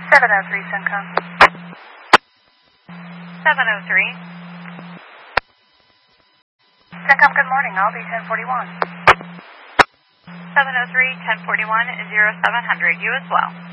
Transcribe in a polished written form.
703 CENTCOM. 703. CENTCOM, good morning. I'll be 1041. 703, 1041, 0700. You as well.